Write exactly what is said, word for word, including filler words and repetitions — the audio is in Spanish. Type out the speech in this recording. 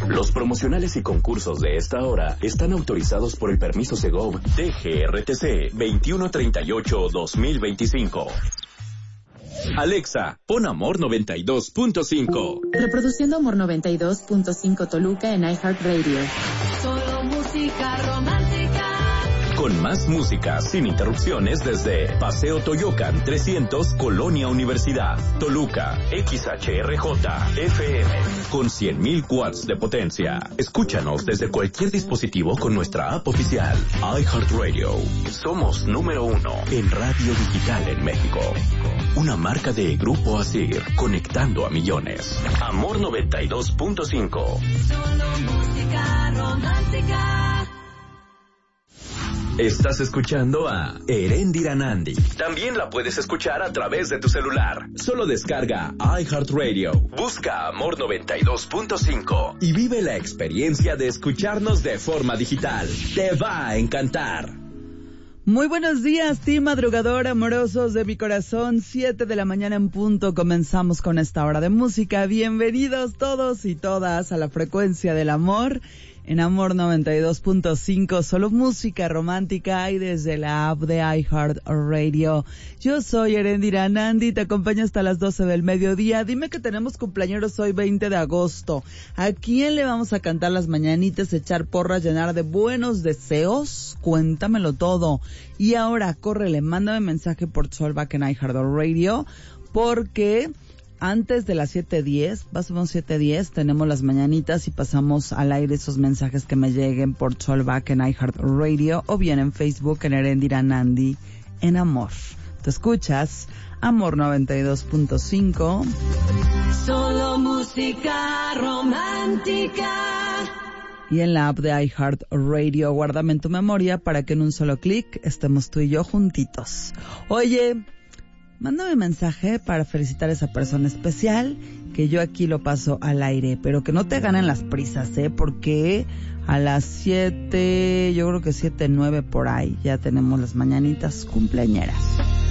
Los promocionales y concursos de esta hora están autorizados por el permiso Segov D G R T C veintiuno treinta y ocho guión dos mil veinticinco. Alexa, pon Amor noventa y dos punto cinco. Reproduciendo Amor noventa y dos punto cinco Toluca en iHeartRadio. Solo música romántica. Con más música sin interrupciones desde Paseo Toyocan trescientos, Colonia Universidad, Toluca, X H R J F M, con cien mil watts de potencia. Escúchanos desde cualquier dispositivo con nuestra app oficial, iHeartRadio. Somos número uno en radio digital en México. Una marca de Grupo Asir, conectando a millones. Amor noventa y dos punto cinco. Solo música romántica. Estás escuchando a Erendira Nandi. También la puedes escuchar a través de tu celular. Solo descarga iHeartRadio. Busca Amor noventa y dos punto cinco y vive la experiencia de escucharnos de forma digital. Te va a encantar. Muy buenos días, team madrugador, amorosos de mi corazón. Siete de la mañana en punto. Comenzamos con esta hora de música. Bienvenidos todos y todas a la frecuencia del amor. En Amor noventa y dos punto cinco, solo música romántica y desde la app de iHeartRadio. Yo soy Erendira Nandi, te acompaño hasta las doce del mediodía. Dime que tenemos cumpleaños hoy veinte de agosto. ¿A quién le vamos a cantar las mañanitas, echar porras, llenar de buenos deseos? Cuéntamelo todo. Y ahora, córrele, mándame mensaje por Solback en iHeartRadio, porque antes de las siete diez, pasamos siete diez, tenemos las mañanitas y pasamos al aire esos mensajes que me lleguen por Solback en iHeartRadio o bien en Facebook en Erendira Nandi en Amor. Te escuchas Amor noventa y dos punto cinco. Solo música romántica. Y en la app de iHeartRadio, guárdame en tu memoria para que en un solo clic estemos tú y yo juntitos. Oye, mándame mensaje para felicitar a esa persona especial, que yo aquí lo paso al aire, pero que no te ganen las prisas, ¿eh? Porque a las siete, yo creo que siete, nueve por ahí, ya tenemos las mañanitas cumpleañeras.